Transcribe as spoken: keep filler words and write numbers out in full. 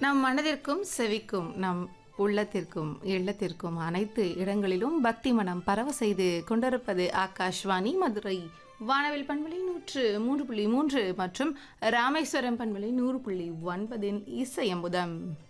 நம் மனதிற்கும் செவிக்கும் நம் உள்ளத்திற்கும் இல்லத்திற்கும் அனைத்து இடங்களிலும் பக்தி மனம் பரவ செய்து கொண்டிருப்பது ஆகாஷ்வாணி மதுரை வானவில் பண்பலை நூற்று மூன்று புள்ளி மூன்று மற்றும் ராமேஸ்வரம் பண்பலை நூறு புள்ளி ஒன்பதின் இசையமுதம்.